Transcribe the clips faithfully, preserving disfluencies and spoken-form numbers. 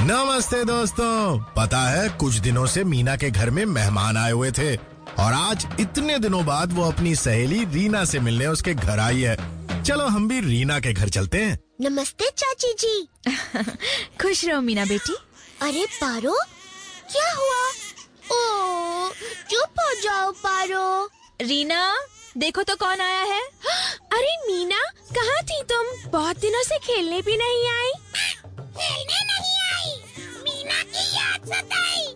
नमस्ते दोस्तों। पता है कुछ दिनों से मीना के घर में मेहमान आए हुए थे और आज इतने दिनों बाद वो अपनी सहेली रीना से मिलने उसके घर आई है। चलो हम भी रीना के घर चलते हैं। नमस्ते चाची जी। खुश रहो मीना बेटी। अरे पारो, क्या हुआ? ओ, चुप हो जाओ पारो। रीना, देखो तो कौन आया है। अरे मीना, कहाँ थी तुम? बहुत दिनों से खेलने भी नहीं आई। खेलने नहीं आई, मीना की याद सताई।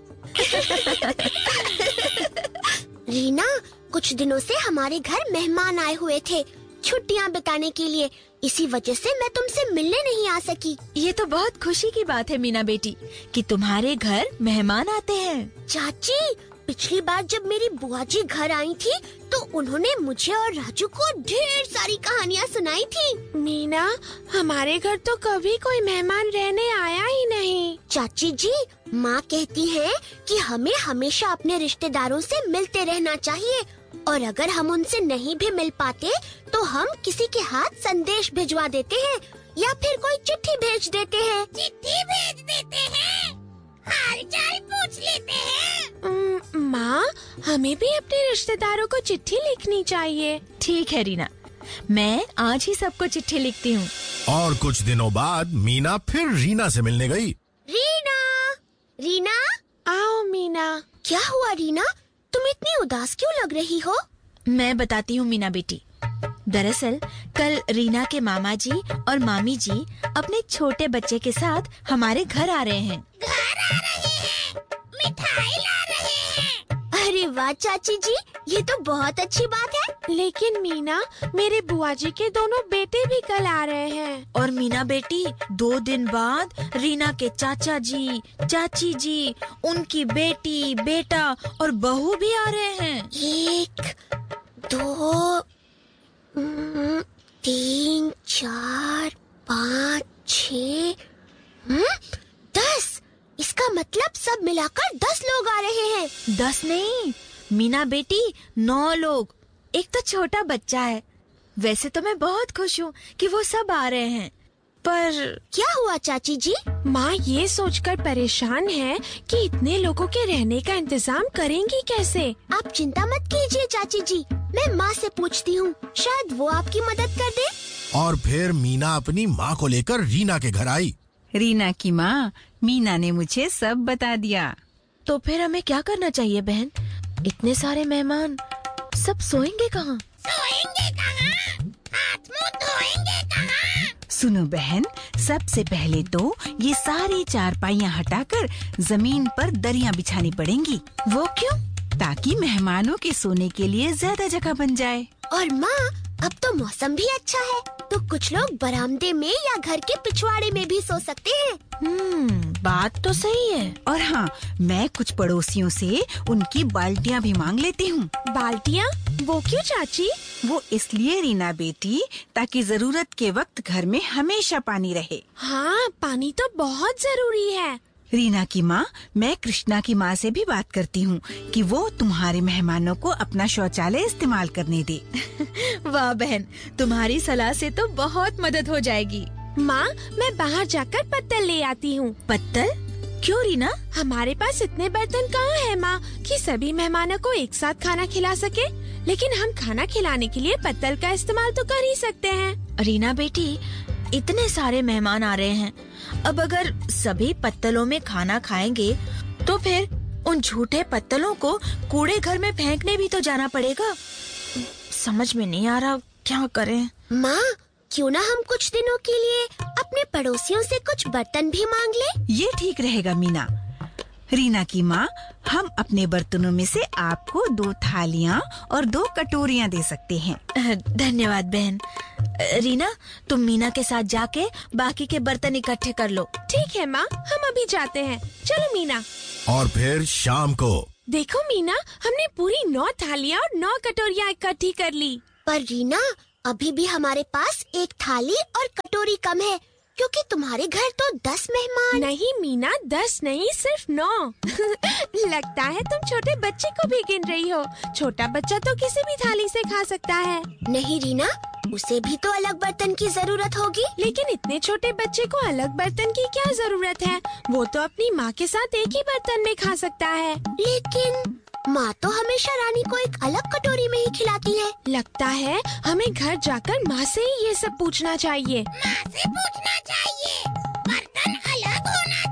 रीना, कुछ दिनों से हमारे घर मेहमान आए हुए थे छुट्टियाँ बिताने के लिए, इसी वजह से मैं तुमसे मिलने नहीं आ सकी। ये तो बहुत खुशी की बात है मीना बेटी कि तुम्हारे घर मेहमान आते हैं। चाची, पिछली बार जब मेरी बुआ जी घर आई थी तो उन्होंने मुझे और राजू को ढेर सारी कहानियाँ सुनाई थी। मीना, हमारे घर तो कभी कोई मेहमान रहने आया ही नहीं। चाची जी, माँ कहती है कि हमें हमेशा अपने रिश्तेदारों से मिलते रहना चाहिए और अगर हम उनसे नहीं भी मिल पाते तो हम किसी के हाथ संदेश भिजवा देते हैं या फिर कोई चिट्ठी भेज देते हैं। चिट्ठी भेज देते हैं, हाल चाल पूछ लेते हैं। माँ, हमें भी अपने रिश्तेदारों को चिट्ठी लिखनी चाहिए। ठीक है रीना, मैं आज ही सबको चिट्ठी लिखती हूँ। और कुछ दिनों बाद मीना फिर रीना से मिलने गई। रीना, रीना, आओ मीना। क्या हुआ रीना, तुम इतनी उदास क्यों लग रही हो? मैं बताती हूँ मीना बेटी। दरअसल कल रीना के मामा जी और मामी जी अपने छोटे बच्चे के साथ हमारे घर आ रहे हैं। घर आ रहे हैं, मिठाई ला रहे हैं। अरे वाह चाची जी, ये तो बहुत अच्छी बात है। लेकिन मीना, मेरे बुआ जी के दोनों बेटे भी कल आ रहे हैं। और मीना बेटी, दो दिन बाद रीना के चाचा जी, चाची जी, उनकी बेटी, बेटा और बहू भी आ रहे हैं। एक, दो, तीन, चार, पाँच, छः, दस। इसका मतलब सब मिलाकर दस लोग आ रहे हैं। दस नहीं मीना बेटी, नौ लोग। एक तो छोटा बच्चा है। वैसे तो मैं बहुत खुश हूँ कि वो सब आ रहे हैं, पर क्या हुआ चाची जी? माँ ये सोचकर परेशान है कि इतने लोगों के रहने का इंतजाम करेंगी कैसे। आप चिंता मत कीजिए चाची जी, मैं माँ से पूछती हूँ, शायद वो आपकी मदद कर दे। और फिर मीना अपनी माँ को लेकर रीना के घर आई। रीना की माँ, मीना ने मुझे सब बता दिया। तो फिर हमें क्या करना चाहिए बहन? इतने सारे मेहमान, सब सोएंगे कहाँ? सोएंगे कहाँ? हाथ मुंह धोएंगे कहाँ? सुनो बहन, सबसे पहले तो ये सारी चारपाइयाँ हटाकर जमीन पर दरियाँ बिछानी पड़ेंगी। वो क्यों? ताकि मेहमानों के सोने के लिए ज्यादा जगह बन जाए। और माँ, अब तो मौसम भी अच्छा है, तो कुछ लोग बरामदे में या घर के पिछवाड़े में भी सो सकते हैं। हम्म, बात तो सही है। और हाँ, मैं कुछ पड़ोसियों से उनकी बाल्टियाँ भी मांग लेती हूँ। बाल्टियाँ? वो क्यों चाची? वो इसलिए रीना बेटी, ताकि जरूरत के वक्त घर में हमेशा पानी रहे। हाँ, पानी तो बहुत जरूरी है। रीना की माँ, मैं कृष्णा की माँ से भी बात करती हूँ कि वो तुम्हारे मेहमानों को अपना शौचालय इस्तेमाल करने दे। वाह बहन, तुम्हारी सलाह से तो बहुत मदद हो जाएगी। माँ, मैं बाहर जाकर पत्तल ले आती हूँ। पत्तल? क्यों रीना? हमारे पास इतने बर्तन कहाँ है माँ कि सभी मेहमानों को एक साथ खाना खिला सके। लेकिन हम खाना खिलाने के लिए पत्तल का इस्तेमाल तो कर ही सकते हैं। रीना बेटी, इतने सारे मेहमान आ रहे हैं, अब अगर सभी पत्तलों में खाना खाएंगे तो फिर उन झूठे पत्तलों को कूड़े घर में फेंकने भी तो जाना पड़ेगा। समझ में नहीं आ रहा क्या करें। माँ, क्यों ना हम कुछ दिनों के लिए अपने पड़ोसियों से कुछ बर्तन भी मांग ले? ये ठीक रहेगा मीना। रीना की माँ, हम अपने बर्तनों में से आपको दो थालियाँ और दो कटोरियाँ दे सकते हैं। धन्यवाद बहन। रीना, तुम मीना के साथ जाके बाकी के बर्तन इकट्ठे कर लो। ठीक है माँ, हम अभी जाते हैं। चलो मीना। और फिर शाम को देखो मीना, हमने पूरी नौ थालियाँ और नौ कटोरियाँ इकट्ठी कर ली। पर रीना, अभी भी हमारे पास एक थाली और कटोरी कम है। क्योंकि तुम्हारे घर तो दस मेहमान। नहीं मीना, दस नहीं सिर्फ नौ। लगता है तुम छोटे बच्चे को भी गिन रही हो। छोटा बच्चा तो किसी भी थाली से खा सकता है। नहीं रीना, उसे भी तो अलग बर्तन की जरूरत होगी। लेकिन इतने छोटे बच्चे को अलग बर्तन की क्या जरूरत है? वो तो अपनी माँ के साथ एक ही बर्तन में खा सकता है। लेकिन माँ तो हमेशा रानी को एक अलग कटोरी में ही खिलाती है। लगता है हमें घर जाकर माँ से ही ये सब पूछना चाहिए। माँ से पूछना चाहिए, बर्तन अलग होना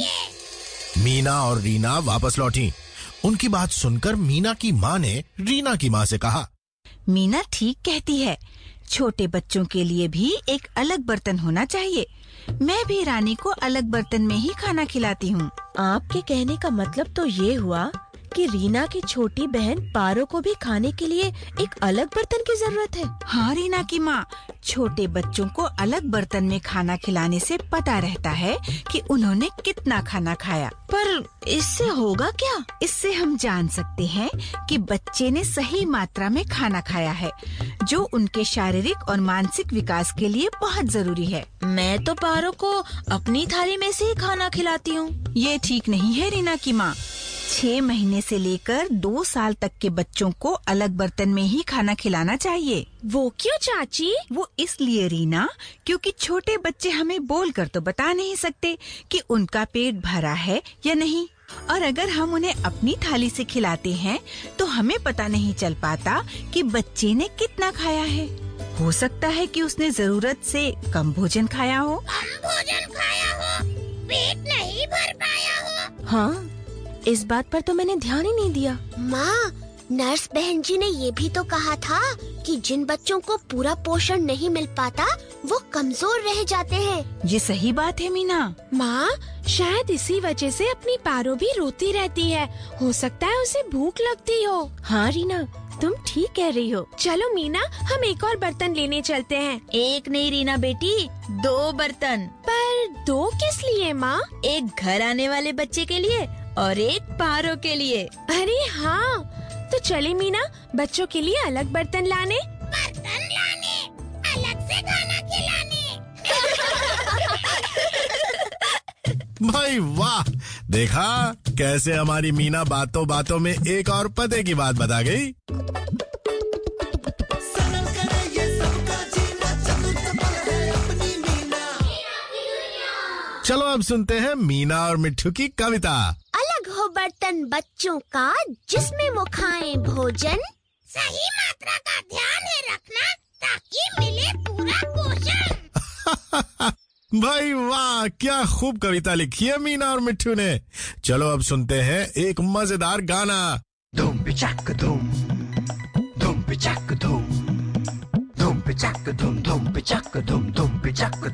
चाहिए। मीना और रीना वापस लौटी। उनकी बात सुनकर मीना की माँ ने रीना की माँ से कहा, मीना ठीक कहती है, छोटे बच्चों के लिए भी एक अलग बर्तन होना चाहिए। मैं भी रानी को अलग बर्तन में ही खाना खिलाती हूँ। आपके कहने का मतलब तो ये हुआ कि रीना की छोटी बहन पारो को भी खाने के लिए एक अलग बर्तन की जरूरत है। हाँ रीना की माँ, छोटे बच्चों को अलग बर्तन में खाना खिलाने से पता रहता है कि उन्होंने कितना खाना खाया। पर इससे होगा क्या? इससे हम जान सकते हैं कि बच्चे ने सही मात्रा में खाना खाया है, जो उनके शारीरिक और मानसिक विकास के लिए बहुत जरूरी है। मैं तो पारो को अपनी थाली में से ही खाना खिलाती हूँ। ये ठीक नहीं है रीना की माँ। छह महीने से लेकर दो साल तक के बच्चों को अलग बर्तन में ही खाना खिलाना चाहिए। वो क्यों चाची? वो इसलिए रीना, क्योंकि छोटे बच्चे हमें बोलकर तो बता नहीं सकते कि उनका पेट भरा है या नहीं, और अगर हम उन्हें अपनी थाली से खिलाते हैं तो हमें पता नहीं चल पाता कि बच्चे ने कितना खाया है। हो सकता है कि उसने जरूरत से कम भोजन खाया हो। कम भोजन खाया हो, पेट नहीं भर पाया हो। हाँ, इस बात पर तो मैंने ध्यान ही नहीं दिया। माँ, नर्स बहन जी ने ये भी तो कहा था कि जिन बच्चों को पूरा पोषण नहीं मिल पाता वो कमजोर रह जाते हैं। ये सही बात है मीना। माँ, शायद इसी वजह से अपनी पारो भी रोती रहती है। हो सकता है उसे भूख लगती हो। हाँ रीना, तुम ठीक कह रही हो। चलो मीना, हम एक और बर्तन लेने चलते हैं। एक नहीं रीना बेटी, दो बर्तन। पर दो किस लिए माँ? एक घर आने वाले बच्चे के लिए और एक पारो के लिए। अरे हाँ, तो चले मीना, बच्चों के लिए अलग बर्तन लाने। बर्तन लाने, अलग से खाना खिलाने। भाई वाह, देखा कैसे हमारी मीना बातों बातों में एक और पते की बात बता गई। चलो अब सुनते हैं मीना और मिट्ठू की कविता। अलग हो बर्तन बच्चों का, जिसमें वो खाएं भोजन। सही मात्रा का ध्यान है रखना, ताकि मिले पूरा पोषण। भाई वाह, क्या खूब कविता लिखी है मीना और मिट्ठू ने। चलो अब सुनते हैं एक मजेदार गाना। धूम पिचक धूम, धूम पिचक धूम, धूम पिचक धूम, धूम पिचक धूम, धूम पिचक